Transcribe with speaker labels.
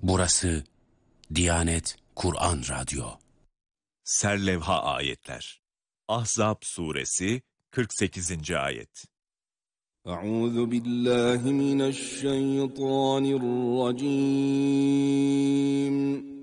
Speaker 1: Burası Diyanet Kur'an Radyo.
Speaker 2: Serlevha ayetler. Ahzab suresi 48. ayet.
Speaker 3: Euzu billahi mineşşeytanirracim.